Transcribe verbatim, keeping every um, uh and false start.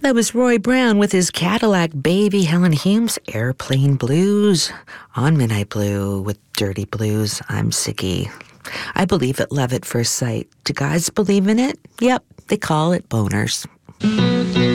That was Roy Brown with his Cadillac Baby, Helen Humes, Airplane Blues. On Midnight Blue with Dirty Blues, I'm Siggy. I believe at love at first sight. Do guys believe in it? Yep, they call it boners.